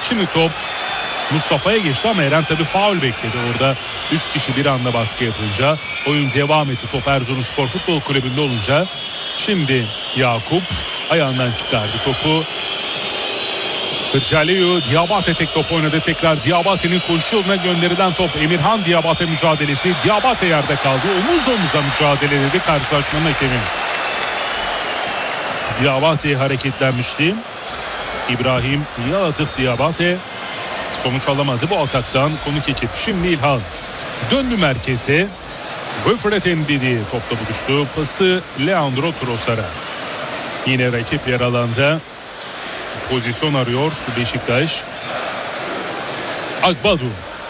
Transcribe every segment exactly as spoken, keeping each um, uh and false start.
Şimdi top Mustafa'ya geçti ama Eren tabii faul bekledi. Orada üç kişi bir anda baskı yapınca oyun devam etti. Top Erzurumspor Futbol Kulübü'nde olunca şimdi Yakup ayağından çıkardı topu. Hırcalıyor. Diabate tek top oynadı. Tekrar Diabate'nin koşu yoluna gönderilen top. Emirhan Diabate mücadelesi. Diabate yerde kaldı. Omuz omuza mücadele dedi karşılaşmanın hakemi. Diabate hareketlenmişti. İbrahim Yalatıf Diabate sonuç alamadı bu ataktan konuk ekip. Şimdi İlhan döndü merkeze. Wilfred Ndidi topla buluştu. Pası Leandro Trossard'a. Yine rakip yer alanda pozisyon arıyor Beşiktaş. Agbadu.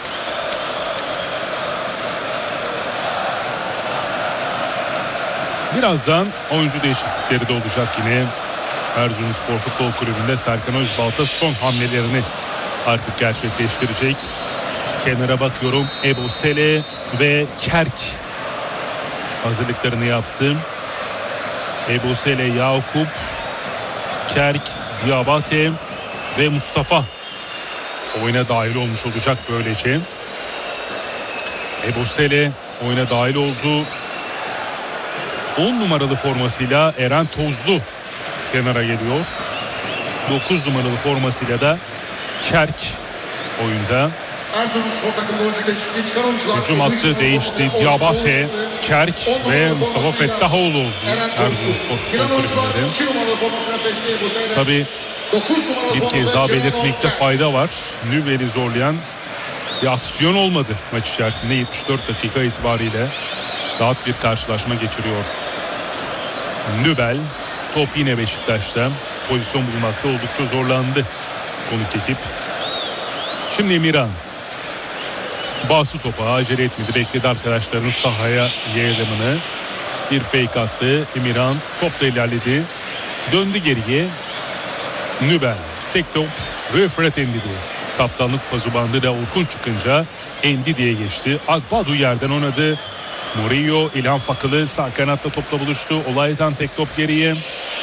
Birazdan oyuncu değişiklikleri de olacak yine. Erzurumspor Futbol Kulübü'nde Serkan Özbalta son hamlelerini artık gerçekleştirecek. Kenara bakıyorum. Ebosele ve Kerk hazırlıklarını yaptı. Ebosele, Yakup, Kerk, Diabate ve Mustafa oyuna dahil olmuş olacak böylece. Ebosele oyuna dahil oldu. on numaralı formasıyla Eren Tozlu kenara geliyor. dokuz numaralı formasıyla da Kerk oyunda. Hücum hattı değişti. Diabate, Kerk ve Mustafa Fettahoğlu oldu Erzurumspor kulübünde. Tabii bir kez daha belirtmekte fayda var. Nübel'i zorlayan bir aksiyon olmadı maç içerisinde. yetmiş dört dakika itibariyle rahat bir karşılaşma geçiriyor Nübel. Top yine Beşiktaş'ta. Pozisyon bulmakta oldukça zorlandı konuk ekip. Şimdi Emirhan bası topa, acele etmedi, bekledi arkadaşlarının sahaya yayılımını. Bir fake attı Emirhan, topla ilerledi, döndü geriye. Nübel tek top Wilfred Ndidi, kaptanlık pası bandı da Orkun çıkınca Ndidi'ye geçti. Agbadu yerden oynadı. Murillo, İlhan Fakılı sağ kanatta topla buluştu. Olaytan tek top geriye.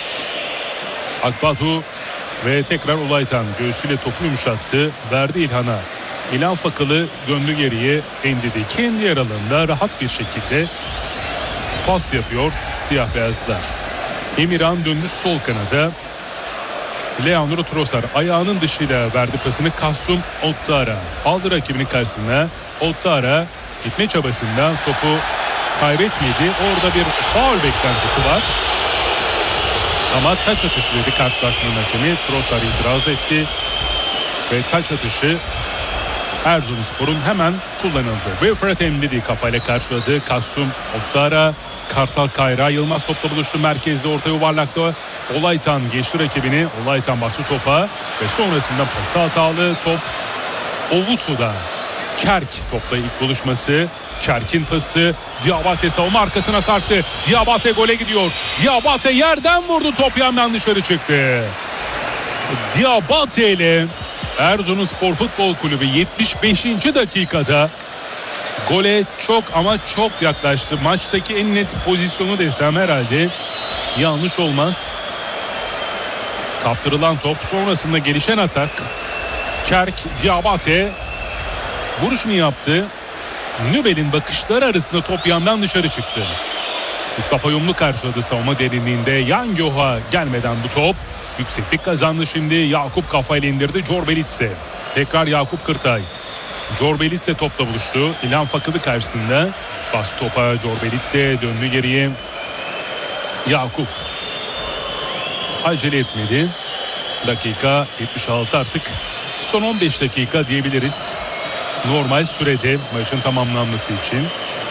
Agbadu ve tekrar Olaytan göğsüyle topu yumuşattı. Verdi İlhan'a. İlhan Fakılı döndü geriye. Ndidi kendi yer alanında rahat bir şekilde pas yapıyor siyah beyazlar. Emirhan döndü sol kanada. Leandro Trossard ayağının dışıyla verdi pasını. Kasum Ottara aldı rakibinin karşısına. Ottara gitme çabasında topu kaybetmedi. Orada bir faul beklentisi var. Ama taç atışı dedi karşılaşmanın hakemi. Trossard itiraz etti. Ve taç atışı Erzurumspor'un hemen kullanıldı. Wilfred Ndidi kafayla karşıladı. Kasum Ottara, Kartal Kayra, Yılmaz topla buluştu. Merkezde orta yuvarlakta Olaytan geçti rakibini. Olaytan bastı topa ve sonrasında pası hatalı. Top Ovusu'da. Kerk topla ilk buluşması. Kerk'in pası. Diabate savunma arkasına sarktı. Diabate gole gidiyor. Diabate yerden vurdu. Top yandan dışarı çıktı. Diabate ile Erzurumspor Futbol Kulübü yetmiş beşinci dakikada gole çok ama çok yaklaştı. Maçtaki en net pozisyonu desem herhalde yanlış olmaz. Kaptırılan top, sonrasında gelişen atak. Kerk, Diabate vuruşunu yaptı. Nübel'in bakışları arasında top yandan dışarı çıktı. Mustafa Yumlu karşıladı savunma derinliğinde. Yan Göha gelmeden bu top yükseklik kazandı şimdi. Yakup kafayla indirdi. Corbelitse. Tekrar Yakup Kırtay. Corbelitse topla buluştu. İlhan Fakılı karşısında. Bas topa Corbelitse döndü geriye. Yakup acele etmedi. Dakika yetmiş altı artık. Son on beş dakika diyebiliriz. Normal sürede maçın tamamlanması için.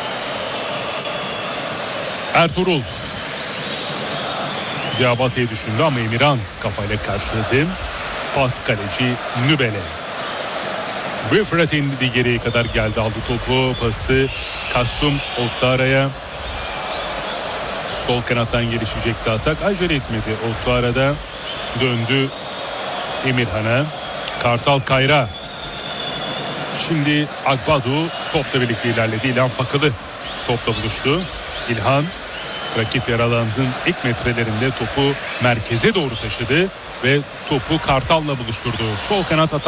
Ertuğrul Diabate'yi düşündü ama Emirhan kafayla karşıladı. Pas kaleci Nübel'e. Wilfred Ndidi geriye kadar geldi, aldı topu. Pası Kasum Ottara'ya. Sol kanattan gelişecekti atak. Acele etmedi. Ottara'da döndü Emirhan'a. Kartal Kayra. Şimdi Agbadu topla birlikte ilerledi. İlhan Fakılı topla buluştu. İlhan rakip yaralandığın ilk metrelerinde topu merkeze doğru taşıdı ve topu Kartal'la buluşturdu. Sol kanat atak